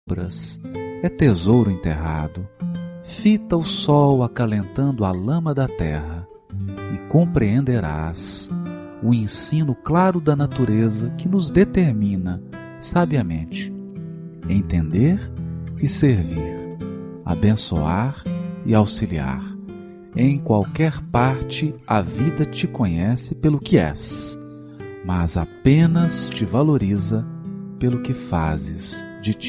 é tesouro enterrado. Fita o sol acalentando a lama da terra, e compreenderás o ensino claro da natureza que nos determina, sabiamente, entender e servir, abençoar e auxiliar. Em qualquer parte a vida te conhece pelo que és, mas apenas te valoriza pelo que fazes de ti.